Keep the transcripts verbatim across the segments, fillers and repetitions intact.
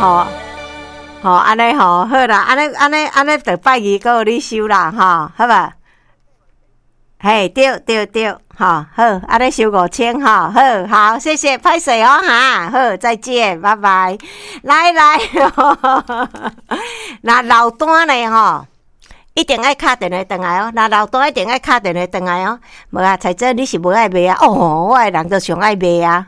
吼。吼，安尼吼好啦，安尼安尼安尼，就拜二个你收啦，吼，好吧？嘿，对对对，好好，安尼收五千哈，好好，谢谢，拍摄哦哈，好，再见，拜拜。来来，那老单呢吼，一定爱敲电话回来哦。那老单一定爱敲电话回来哦。无啊，彩珍你是无爱卖啊？哦，我的人都上爱卖啊。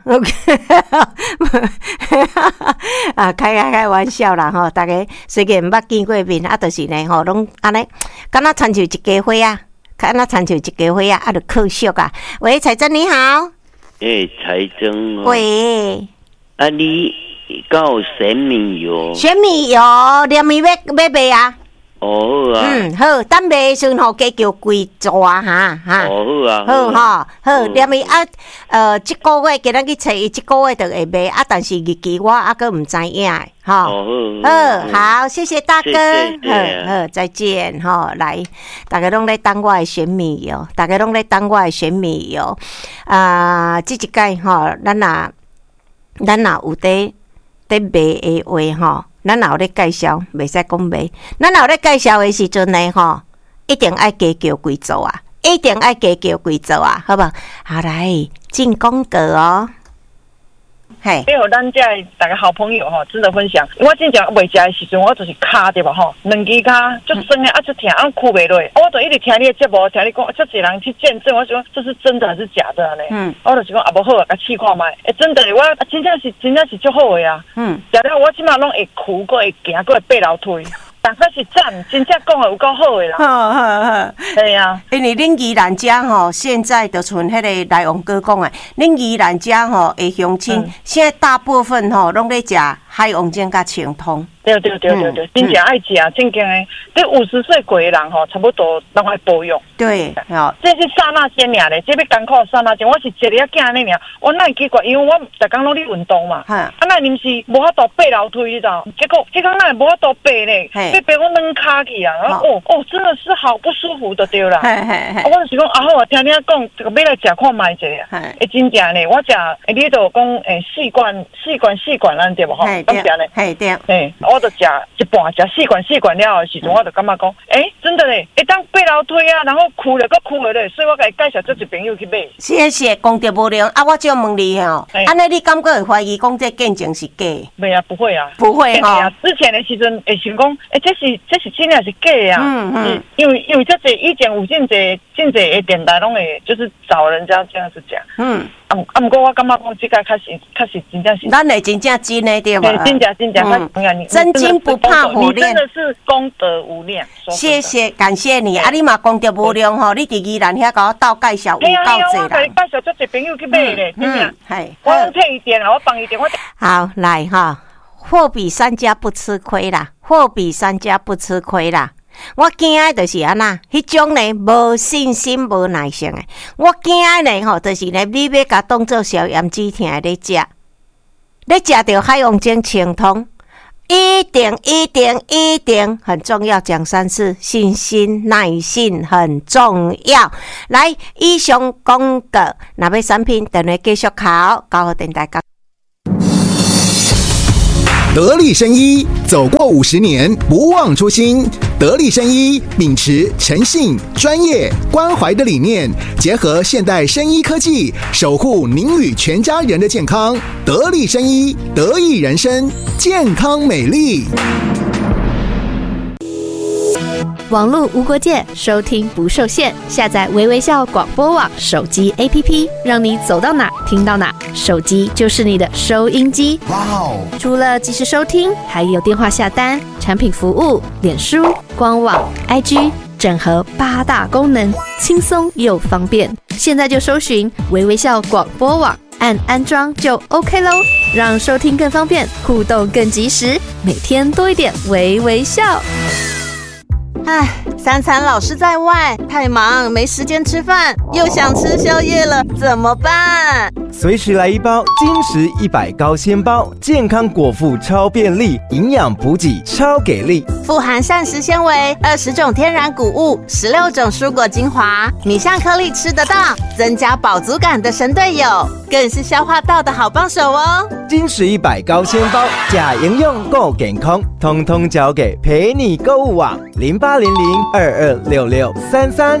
啊，开开开玩笑啦吼，大家虽然毋捌见过面，啊，就是呢吼，拢安尼，敢若亲像一家伙啊，敢若亲像一家伙啊，啊，就可惜啊。喂，彩珍你好。 诶、欸，彩珍、哦。 喂。 啊，你有神米油？ 神米油，连米要要卖啊？ 哦好啊。 嗯，好，等卖的时阵吼，加叫贵做啊哈哈。 哦好啊。 好吼，好，连米啊，呃，即个月今仔去找伊，即个月就会卖啊，但是日期我啊个毋知影诶，吼。 哦好。 好，好，谢谢大哥， 谢谢好，好，再见，吼，来，大家拢咧等我的选米油，大家拢咧等我的选米油，啊，即一届吼，咱若咱若有得得卖的话吼。咱若有咧介绍，袂使讲卖。咱若有咧介绍的时阵呢，吼，一定爱加叫贵做啊，一定爱加叫贵做啊，好无？好来进广告哦。嘿， 还有咱这大家好朋友吼，值得分享。我真正未食的时阵，我就是卡对吧吼，两支卡就酸的啊，就疼，啊哭袂落。我就一直听你的节目，听你讲，这几人去见证，我想这是真的还是假的呢？嗯，我就是讲啊，无好啊，甲试看卖。诶，真的，我真正是真正是足好的啊。嗯，食了我即马拢会哭，搁会行，搁会爬楼梯。大概是赞，真正讲的有够好的啦。 好好好， 对啊， 因为恁宜兰遮吼，现在就像迄个来王哥讲的，恁宜兰遮吼的乡亲，嗯、现在大部分吼拢咧食海王精甲清通。 对对对对对，真正爱食，正经的。这五十岁过的人吼，差不多拢爱保养。 对，哦， 这是刹那间尔咧，这要艰苦刹那间。我是一日啊囝尼尔，我哪会奇怪？因为我逐工拢咧运动嘛，啊，那临时无法度爬楼梯，你知道？结果迄工哪会无法度爬咧？被爬我软骹去啊！然后哦哦，真的是好不舒服的对啦。我就是讲啊好啊，听你讲，这个要来食看卖一下。诶，真正咧，我食诶，你都讲诶，四罐四罐四罐咱对无吼？咁食咧， 嘿对， 嘿。我就食一半，食四罐四罐了的时阵，我就感觉讲，哎、欸，真的嘞，会当爬楼梯啊，然后哭了，搁哭了嘞，所以我甲伊介绍这一朋友去买。 谢谢，讲得无良啊！我就问你吼，安尼、欸、你敢个会怀疑讲这见证是假？ 没啊，不会啊， 不会哈、哦。 之前的时阵会想讲，哎、欸，这是这是真的是假啊？嗯嗯，因为因为这些以前有真侪真侪的电台拢会就是找人家这样子讲。嗯。啊啊！不过我感觉讲这个确实确实真正是， 咱会真正真的对吧？ 真正真正，嗯， 真金不怕火炼， 真的是功德无量。 谢谢，感谢你，啊，你嘛功德无量吼，你伫宜兰遐甲我倒介绍有够济啦。 我甲你介绍这些朋友去买咧，真正， 系， 我拢退一点啦，我帮一点，我。 好，来哈，货比三家不吃亏啦，货比三家不吃亏啦。我惊的就是安那，迄种呢无信心、无耐性的。我惊的呢吼，就是呢，你要甲当做消炎止痛的咧食，咧食着海王精清通，一定、一定、一定很重要。讲三次，信心、耐性很重要。来，以上讲过，若要产品，等下继续考，交互电台讲。 得力生医走过五十年，不忘初心。得力生医秉持诚信、专业、关怀的理念，结合现代生医科技，守护您与全家人的健康。得力生医，得益人生，健康美丽。 网络无国界，收听不受限。下载微微笑广播网手机 A P P， 让你走到哪听到哪，手机就是你的收音机。哇哦！除了即时收听，还有电话下单、产品服务、脸书、官网、I G， 整合八大功能，轻松又方便。现在就搜寻微微笑广播网，按安装就 OK 咯，让收听更方便，互动更及时，每天多一点微微笑。 唉， 三餐老是在外，太忙没时间吃饭，又想吃宵夜了，怎么办？ 随时来一包金石一百高纤包，健康果腹超便利，营养补给超给力， 富含膳食纤维、二十种天然谷物、十六种蔬果精华，米香颗粒吃得到，增加饱足感的神队友，更是消化道的好帮手哦。 金石一百高纤包，假营养够健康，通通交给陪你购物网零八零零二二六六三三。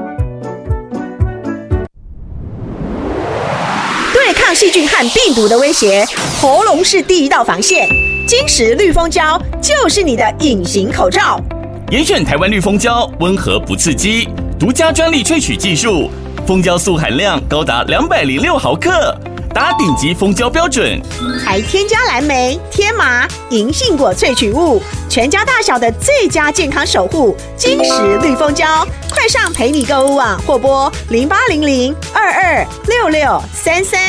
对抗细菌和病毒的威胁，喉咙是第一道防线。金石绿蜂胶就是你的隐形口罩。 严选台湾绿蜂胶，温和不刺激，独家专利萃取技术，蜂胶素含量高达两百零六毫克，达顶级蜂胶标准， 还添加蓝莓、天麻、银杏果萃取物，全家大小的最佳健康守护。金石绿蜂胶，快上陪你购物网或拨零八零零二二六六三三。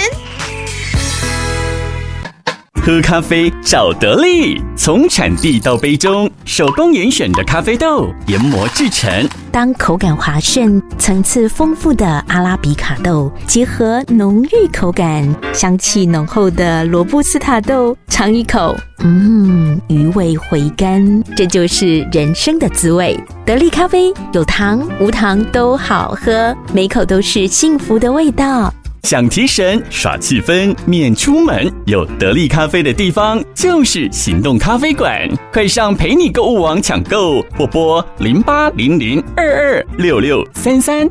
喝咖啡找得力，从产地到杯中，手工严选的咖啡豆研磨制成。 当口感滑顺、层次丰富的阿拉比卡豆结合浓郁口感、香气浓厚的罗布斯塔豆，尝一口，嗯，余味回甘，这就是人生的滋味。得力咖啡有糖无糖都好喝，每口都是幸福的味道。 想提神耍气氛免出门，有得力咖啡的地方就是行动咖啡馆，快上陪你购物网抢购或拨零八零零二二六六三三。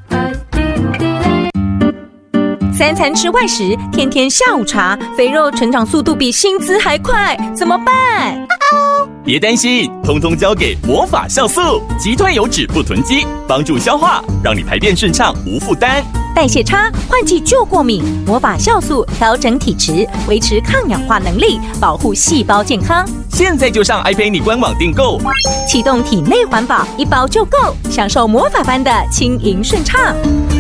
三餐吃外食，天天下午茶，肥肉成长速度比薪资还快，怎么办？ 别担心，通通交给魔法酵素，击退油脂不囤积，帮助消化，让你排便顺畅无负担。 代谢差，换季就过敏，魔法酵素调整体质，维持抗氧化能力，保护细胞健康。 现在就上 iPay 官网订购， 启动体内环保，一包就够，享受魔法般的轻盈顺畅。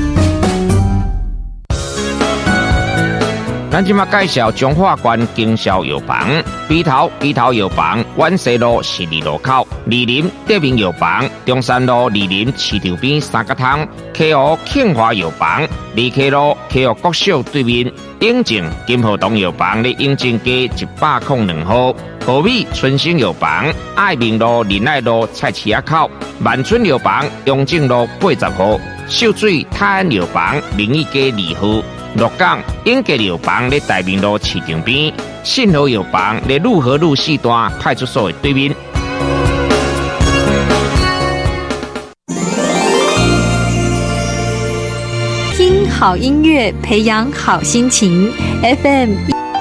咱即马介绍中华关经销药房，鼻头鼻头药房，万西路十二路口，二林德明药房，中山路二林市场边三角汤，溪湖庆华药房，二溪路溪湖国小对面，永靖金河东药房咧永靖街一百零两号，和美春兴药房，爱民路仁爱路菜市仔口，万春药房永靖路八十号，秀水泰安药房明义街二号。鹿港永吉药房咧大明路市场边，信和药房咧路和路四段派出所的对面。 听好音乐，培养好心情。F M